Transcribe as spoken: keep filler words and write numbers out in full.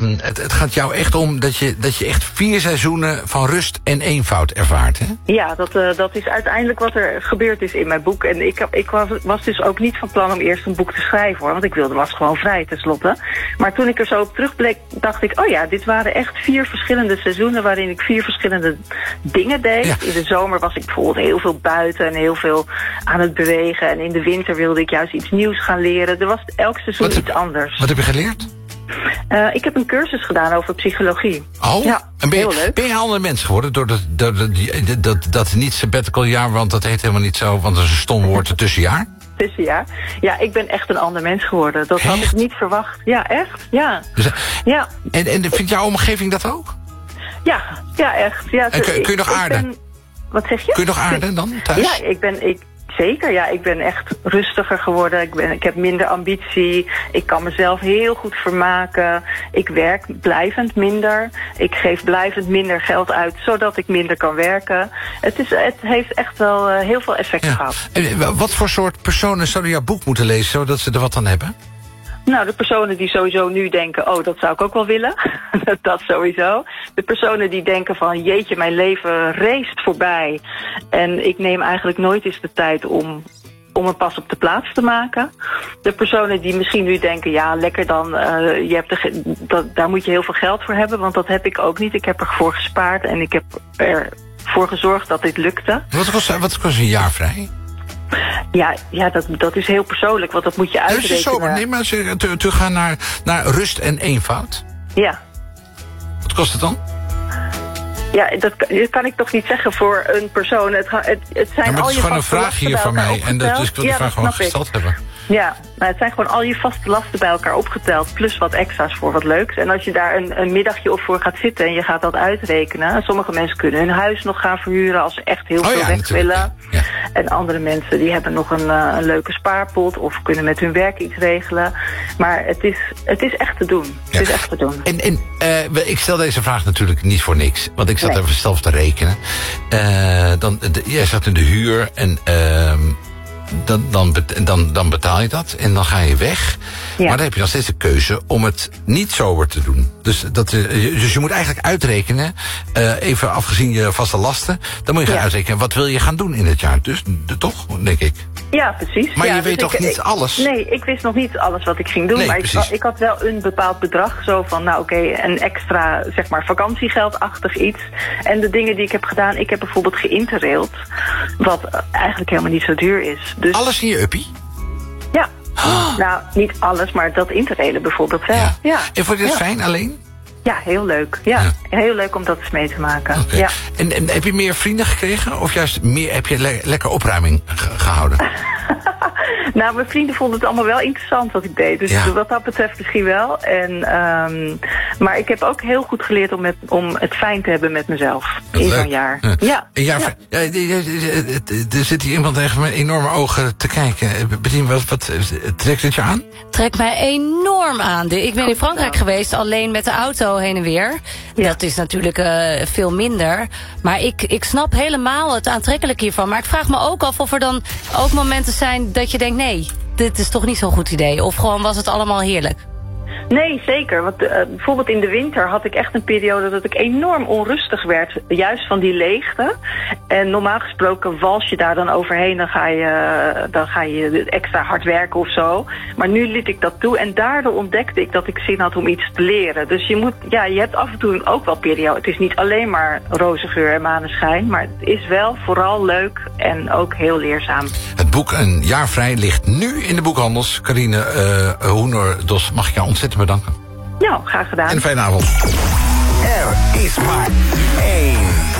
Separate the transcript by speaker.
Speaker 1: um, het, het gaat jou echt om dat je, dat je echt vier seizoenen van rust en eenvoud ervaart, hè?
Speaker 2: Ja, dat, uh, dat is uiteindelijk wat er gebeurd is in mijn boek. En ik, ik was, was dus ook niet van plan om eerst een boek te schrijven, hoor. Want ik wilde, was gewoon vrij, tenslotte. Maar toen ik er zo op terugbleek, dacht ik... oh ja, dit waren echt vier verschillende seizoenen... waarin ik vier verschillende dingen deed. Ja. In de zomer was ik bijvoorbeeld heel veel buiten... en heel veel aan het bewegen. En in de winter wilde ik juist iets nieuws gaan leren. Er was elk seizoen
Speaker 1: wat
Speaker 2: iets
Speaker 1: heb,
Speaker 2: anders.
Speaker 1: Wat heb je geleerd?
Speaker 2: Uh, ik heb een cursus gedaan over psychologie.
Speaker 1: Oh,
Speaker 2: ja,
Speaker 1: en ben je,
Speaker 2: heel leuk.
Speaker 1: Ben je een ander mens geworden door dat, dat, dat, dat, dat niet sabbatical jaar... want dat heet helemaal niet zo, want dat is een stom woord, het tussenjaar?
Speaker 2: Tussenjaar. Ja, ik ben echt een ander mens geworden. Dat echt? had ik niet verwacht. Ja, echt. Ja.
Speaker 1: Dus,
Speaker 2: ja.
Speaker 1: En, en vindt jouw omgeving dat ook?
Speaker 2: Ja, ja echt. Ja,
Speaker 1: en kun, kun je
Speaker 2: ik,
Speaker 1: nog aarden?
Speaker 2: Ben, wat zeg je?
Speaker 1: Kun je nog aarden dan, thuis?
Speaker 2: Ja, ik ben... Ik, Zeker, ja. Ik ben echt rustiger geworden. Ik, ben, ik heb minder ambitie. Ik kan mezelf heel goed vermaken. Ik werk blijvend minder. Ik geef blijvend minder geld uit, zodat ik minder kan werken. Het, is, het heeft echt wel uh, heel veel effect ja. gehad.
Speaker 1: En wat voor soort personen zouden jouw boek moeten lezen, zodat ze er wat aan hebben?
Speaker 2: Nou, de personen die sowieso nu denken... oh, dat zou ik ook wel willen. Dat sowieso. De personen die denken van... jeetje, mijn leven race voorbij. En ik neem eigenlijk nooit eens de tijd om... om een pas op de plaats te maken. De personen die misschien nu denken... ja, lekker dan, uh, je hebt de, dat, daar moet je heel veel geld voor hebben... want dat heb ik ook niet. Ik heb ervoor gespaard en ik heb ervoor gezorgd dat dit lukte.
Speaker 1: Wat kost, wat kost een jaar vrij?
Speaker 2: Ja, ja dat, dat is heel persoonlijk, want dat moet je uitrekenen.
Speaker 1: Dus zo, nee, maar te, te gaan naar, naar rust en eenvoud?
Speaker 2: Ja.
Speaker 1: Wat kost het dan?
Speaker 2: Ja, dat, dat kan ik toch niet zeggen voor een persoon. Het, het, het zijn
Speaker 1: ja, maar
Speaker 2: al
Speaker 1: het is
Speaker 2: je
Speaker 1: gewoon een vraag hier van mij. En dat, dus ik wil die
Speaker 2: ja,
Speaker 1: vraag gewoon gesteld ik. hebben.
Speaker 2: Ja, nou, het zijn gewoon al je vaste lasten bij elkaar opgeteld... plus wat extra's voor wat leuks. En als je daar een, een middagje op voor gaat zitten en je gaat dat uitrekenen... sommige mensen kunnen hun huis nog gaan verhuren... als ze echt heel oh, veel ja, weg willen. Ja. Ja. En andere mensen die hebben nog een, uh, een leuke spaarpot... of kunnen met hun werk iets regelen. Maar het is, het is echt te doen. Ja. Het is echt te doen.
Speaker 1: En, en uh, ik stel deze vraag natuurlijk niet voor niks. Want ik zat nee. even zelf te rekenen. Uh, dan, de, jij zat in de huur en... Uh, Dan, dan, dan, dan betaal je dat en dan ga je weg. Ja. Maar dan heb je nog steeds de keuze om het niet sober te doen. Dus, dat, dus je moet eigenlijk uitrekenen, uh, even afgezien je vaste lasten... dan moet je gaan ja. uitrekenen, wat wil je gaan doen in het jaar? Dus de, toch, denk ik.
Speaker 2: Ja, precies.
Speaker 1: Maar
Speaker 2: ja,
Speaker 1: je weet
Speaker 2: dus
Speaker 1: toch
Speaker 2: ik,
Speaker 1: niet
Speaker 2: ik,
Speaker 1: alles?
Speaker 2: Nee, ik wist nog niet alles wat ik ging doen.
Speaker 1: Nee,
Speaker 2: maar ik, ik had wel een bepaald bedrag. Zo van, nou oké, okay, een extra, zeg maar, vakantiegeldachtig iets. En de dingen die ik heb gedaan, ik heb bijvoorbeeld geïnterraild. Wat eigenlijk helemaal niet zo duur is. Dus,
Speaker 1: alles in je uppie?
Speaker 2: Ja. Oh. Nou, niet alles, maar dat interrailen bijvoorbeeld wel. Ja. Ja.
Speaker 1: En vond je het
Speaker 2: ja.
Speaker 1: fijn alleen?
Speaker 2: Ja, heel leuk. Ja, ja. Heel leuk om dat eens mee te maken.
Speaker 1: Okay.
Speaker 2: Ja.
Speaker 1: En, en heb je meer vrienden gekregen? Of juist meer, heb je le- lekker opruiming ge- gehouden?
Speaker 2: Nou, mijn vrienden vonden het allemaal wel interessant wat ik deed. Dus ja. wat dat betreft misschien wel. En, um, maar ik heb ook heel goed geleerd om, met, om het fijn te hebben met mezelf. Dat in zo'n jaar.
Speaker 1: Ja.
Speaker 2: Ja.
Speaker 1: Een jaar
Speaker 2: ja.
Speaker 1: ja. Er zit hier iemand tegen met enorme ogen te kijken. Bettien, wat, wat trekt het je aan?
Speaker 3: Trekt mij enorm aan. Ik ben in Frankrijk geweest, alleen met de auto heen en weer. Ja. Dat is natuurlijk uh, veel minder. Maar ik, ik snap helemaal het aantrekkelijke hiervan. Maar ik vraag me ook af of er dan ook momenten zijn dat je denkt... nee, dit is toch niet zo'n goed idee. Of gewoon was het allemaal heerlijk?
Speaker 2: Nee, zeker. Want uh, bijvoorbeeld in de winter had ik echt een periode dat ik enorm onrustig werd. Juist van die leegte. En normaal gesproken wals je daar dan overheen. Dan ga je, dan ga je extra hard werken of zo. Maar nu liet ik dat toe. En daardoor ontdekte ik dat ik zin had om iets te leren. Dus je moet, ja, je hebt af en toe ook wel periode. Het is niet alleen maar roze geur en maneschijn. Maar het is wel vooral leuk en ook heel leerzaam.
Speaker 1: Het boek Een jaar vrij ligt nu in de boekhandels. Carine uh, Hoener-Dos, mag ik jou ontzettend bedanken.
Speaker 2: Nou, graag gedaan.
Speaker 1: En een fijne avond.
Speaker 4: Er is maar één.